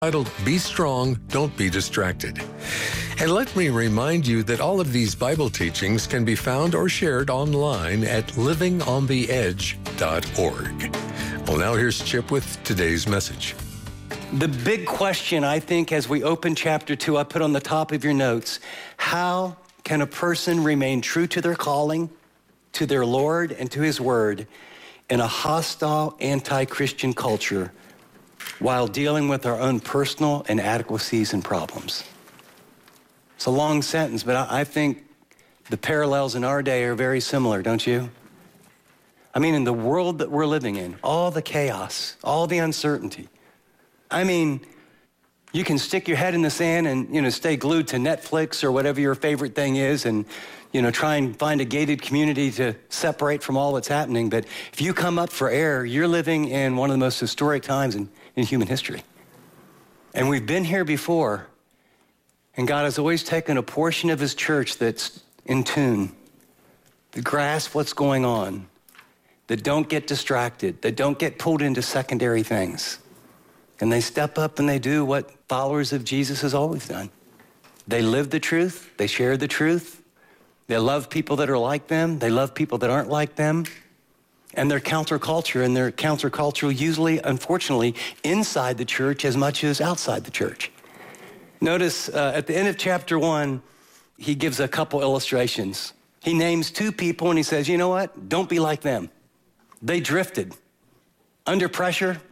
Titled, Be Strong, Don't Be Distracted. And let me remind you that all of these Bible teachings can be found or shared online at livingontheedge.org. Well, now here's Chip with today's message. The big question, I think, as we open chapter 2, I put on the top of your notes, how can a person remain true to their calling, to their Lord, and to his word in a hostile, anti-Christian culture while dealing with our own personal inadequacies and problems? It's a long sentence, but I think the parallels in our day are very similar, don't you? I mean, in the world that we're living in, all the chaos, all the uncertainty. I mean, you can stick your head in the sand and, stay glued to Netflix or whatever your favorite thing is and, try and find a gated community to separate from all that's happening. But if you come up for air, you're living in one of the most historic times in human history. And we've been here before, and God has always taken a portion of his church that's in tune, that grasp what's going on, that don't get distracted, that don't get pulled into secondary things. And they step up and they do what followers of Jesus has always done. They live the truth, they share the truth, they love people that are like them, they love people that aren't like them, and they're counterculture, and they're countercultural usually, unfortunately, inside the church as much as outside the church. Notice at the end of chapter 1, he gives a couple illustrations. He names two people and he says, you know what? Don't be like them. They drifted under pressure.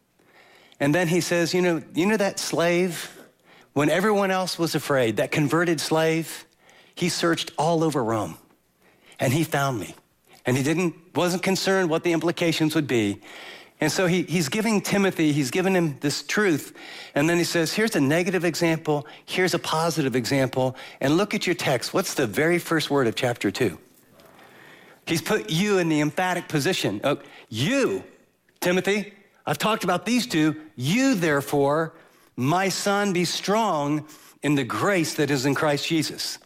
And then he says, you know that slave, when everyone else was afraid, that converted slave, he searched all over Rome and he found me. And he wasn't concerned what the implications would be. And so he's giving Timothy, he's given him this truth. And then he says, here's a negative example, here's a positive example. And look at your text. What's the very first word of chapter 2? He's put you in the emphatic position. Oh, you, Timothy, I've talked about these two. You, therefore, my son, be strong in the grace that is in Christ Jesus.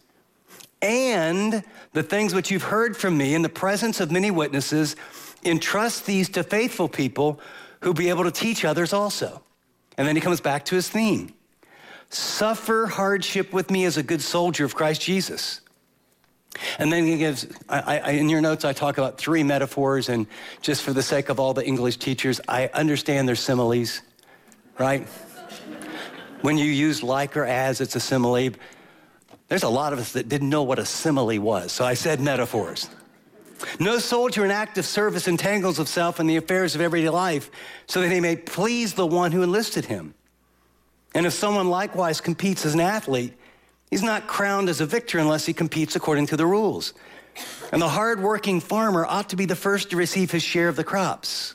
And the things which you've heard from me in the presence of many witnesses, entrust these to faithful people who'll be able to teach others also. And then he comes back to his theme. Suffer hardship with me as a good soldier of Christ Jesus. And then he gives, in your notes, I talk about 3 metaphors, and just for the sake of all the English teachers, I understand they're similes, right? When you use like or as, it's a simile. There's a lot of us that didn't know what a simile was, so I said metaphors. No soldier in active service entangles himself in the affairs of everyday life so that he may please the one who enlisted him. And if someone likewise competes as an athlete, he's not crowned as a victor unless he competes according to the rules. And the hard-working farmer ought to be the first to receive his share of the crops.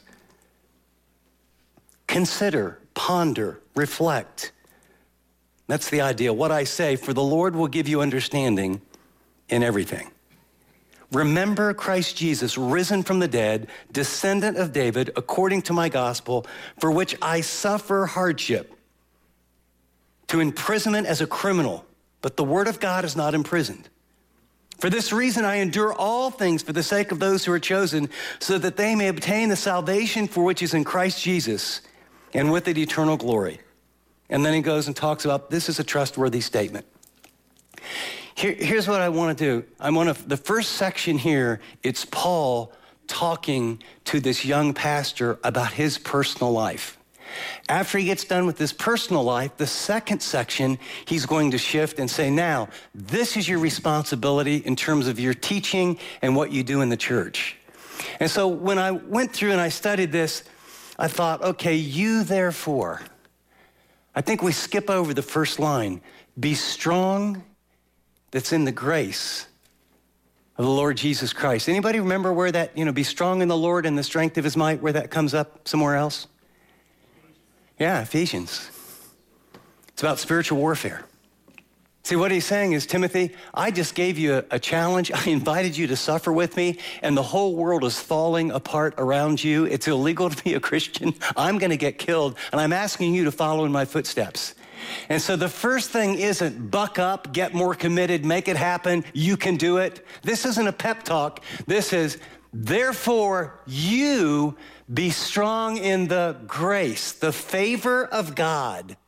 Consider, ponder, reflect. That's the idea. What I say, for the Lord will give you understanding in everything. Remember Christ Jesus, risen from the dead, descendant of David, according to my gospel, for which I suffer hardship, to imprisonment as a criminal, but the word of God is not imprisoned. For this reason I endure all things for the sake of those who are chosen, so that they may obtain the salvation for which is in Christ Jesus, and with it eternal glory. And then he goes and talks about, this is a trustworthy statement. Here's what I want to do. The first section here, it's Paul talking to this young pastor about his personal life. After he gets done with his personal life, the second section, he's going to shift and say, now, this is your responsibility in terms of your teaching and what you do in the church. And so when I went through and I studied this, I thought, okay, you therefore, I think we skip over the first line, be strong, that's in the grace of the Lord Jesus Christ. Anybody remember where that, be strong in the Lord and the strength of his might, where that comes up somewhere else? Yeah, Ephesians. It's about spiritual warfare. See, what he's saying is, Timothy, I just gave you a challenge. I invited you to suffer with me, and the whole world is falling apart around you. It's illegal to be a Christian. I'm going to get killed, and I'm asking you to follow in my footsteps. And so the first thing isn't buck up, get more committed, make it happen, you can do it. This isn't a pep talk. This is, therefore, you be strong in the grace, the favor of God